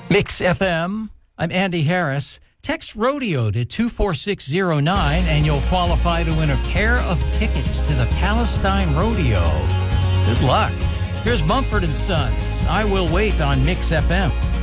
Mix FM. I'm Andy Harris. Text rodeo to 24609 and you'll qualify to win a pair of tickets to the Palestine Rodeo. Good luck. Here's Mumford & Sons. I Will Wait on Mix FM.